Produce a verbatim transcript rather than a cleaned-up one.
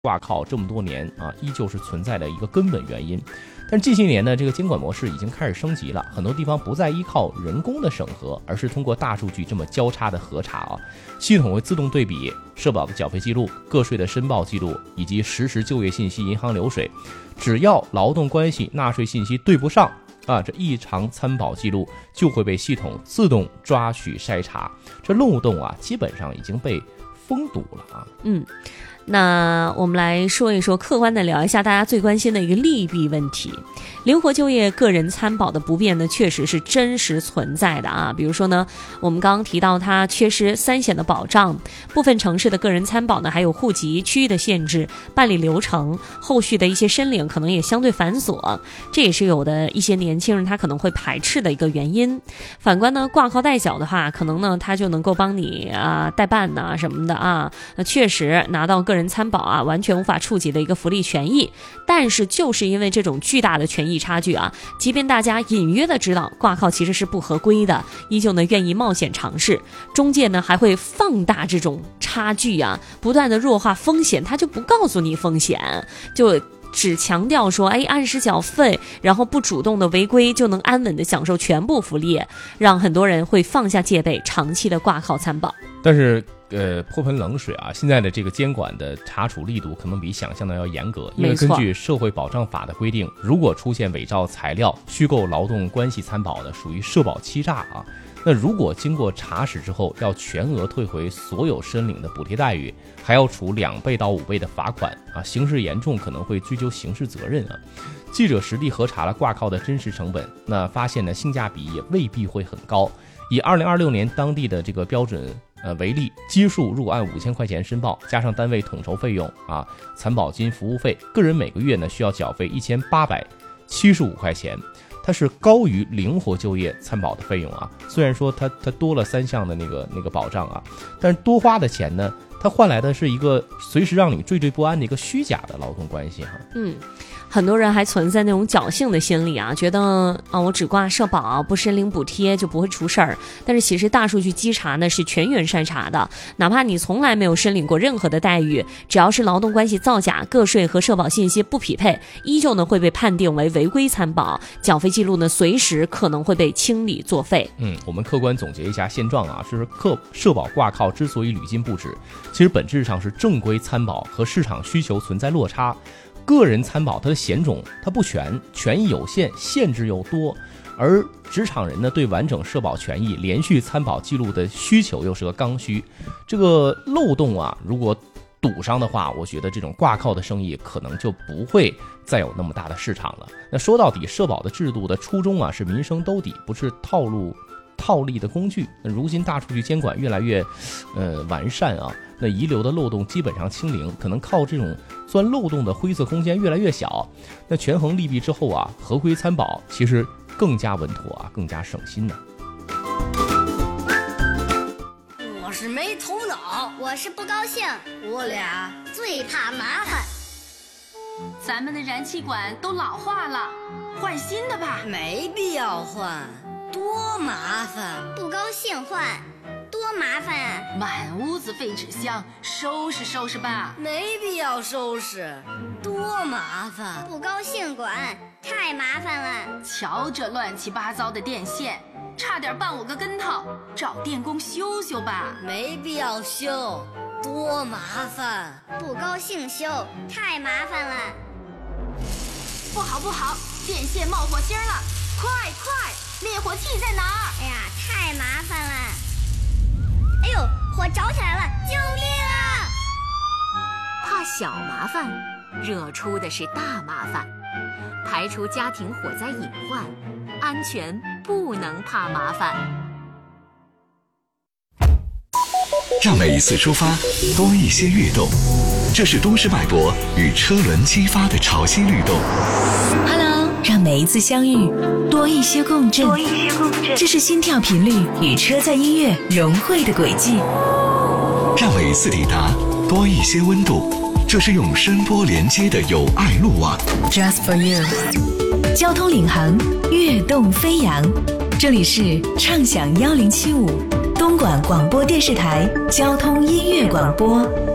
挂靠这么多年啊，依旧是存在的一个根本原因。但近些年呢，这个监管模式已经开始升级了，很多地方不再依靠人工的审核，而是通过大数据这么交叉的核查啊，系统会自动对比社保的缴费记录、个税的申报记录以及实时就业信息、银行流水，只要劳动关系纳税信息对不上啊，这异常参保记录就会被系统自动抓取筛查，这漏洞啊，基本上已经被封堵了啊。 嗯。那我们来说一说，客观的聊一下大家最关心的一个利弊问题。灵活就业个人参保的不便呢，确实是真实存在的啊。比如说呢，我们刚刚提到它缺失三险的保障，部分城市的个人参保呢，还有户籍区域的限制，办理流程后续的一些申领可能也相对繁琐，这也是有的一些年轻人他可能会排斥的一个原因。反观呢，挂靠代缴的话，可能呢他就能够帮你啊代办呐、啊、什么的啊，那确实拿到个人参保啊，完全无法触及的一个福利权益。但是就是因为这种巨大的权益差距啊，即便大家隐约的知道挂靠其实是不合规的，依旧呢愿意冒险尝试。中介呢还会放大这种差距啊，不断的弱化风险，他就不告诉你风险，就只强调说，哎，按时缴费，然后不主动的违规，就能安稳的享受全部福利，让很多人会放下戒备，长期的挂靠参保。 但是呃，泼盆冷水啊！现在的这个监管的查处力度可能比想象的要严格，因为根据社会保障法的规定，如果出现伪造材料、虚构劳动关系参保的，属于社保欺诈啊。那如果经过查实之后，要全额退回所有申领的补贴待遇，还要处两倍到五倍的罚款啊，刑事严重可能会追究刑事责任啊。记者实地核查了挂靠的真实成本，那发现呢，性价比也未必会很高。以二零二六年当地的这个标准呃为例，基数如果按五千块钱申报，加上单位统筹费用啊、残保金、服务费，个人每个月呢需要缴费一千八百七十五块钱，它是高于灵活就业参保的费用啊。虽然说它它多了三项的那个那个保障啊，但是多花的钱呢，它换来的是一个随时让你惴惴不安的一个虚假的劳动关系哈、啊。 嗯。很多人还存在那种侥幸的心理啊，觉得啊我只挂社保不申领补贴就不会出事儿。但是其实大数据稽查呢是全员筛查的，哪怕你从来没有申领过任何的待遇，只要是劳动关系造假、个税和社保信息不匹配，依旧呢会被判定为违规参保，缴费记录呢随时可能会被清理作废。 嗯，我们客观总结一下现状啊，就是客社保挂靠之所以屡禁不止，其实本质上是正规参保和市场需求存在落差。个人参保它的险种它不全，权益有限，限制又多，而职场人呢对完整社保权益、连续参保记录的需求又是个刚需，这个漏洞啊，如果堵上的话，我觉得这种挂靠的生意可能就不会再有那么大的市场了。那说到底，社保的制度的初衷啊是民生兜底，不是套路套利的工具。那如今大数据监管越来越呃完善啊，那遗留的漏洞基本上清零，可能靠这种钻漏洞的灰色空间越来越小。那权衡利弊之后啊，合规参保其实更加稳妥啊，更加省心呢、 啊。我是没头脑， 我是不高兴， 我俩最怕麻烦。 咱们的燃气管都老化了，换新的吧。 没必要换，多麻烦。 不高兴换，多麻烦啊！ 满屋子废纸箱，收拾收拾吧。 没必要收拾，多麻烦。 不高兴管，太麻烦了。 瞧这乱七八糟的电线，差点绊我个跟头，找电工修修吧。 没必要修，多麻烦。 不高兴修，太麻烦了。 不好不好，电线冒火星了，快快，灭火器在哪儿？ 哎呀，太麻烦了。哎呦，火着起来了，救命啊！ 怕小麻烦，惹出的是大麻烦。排除家庭火灾隐患，安全不能怕麻烦。 让每一次出发多一些跃动，这是都市脉搏与车轮激发的潮汐律动。 Hello， 让每一次相遇多一些共振， 多一些共振， 这是心跳频率与车载音乐融汇的轨迹。 让每一次抵达多一些温度，这是用声波连接的有爱路网。 Just for you， 交通领航，跃动飞扬。这里是畅享一零七五东莞广播电视台交通音乐广播。